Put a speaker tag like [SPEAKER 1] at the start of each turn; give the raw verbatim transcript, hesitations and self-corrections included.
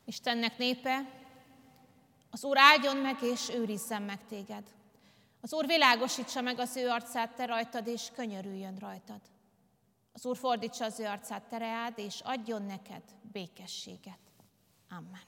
[SPEAKER 1] Istennek népe, az Úr áldjon meg és őrizzen meg téged. Az Úr világosítsa meg az ő arcát te rajtad, és könyörüljön rajtad. Az Úr fordítsa az ő arcát tereád, és adjon neked békességet. Amen.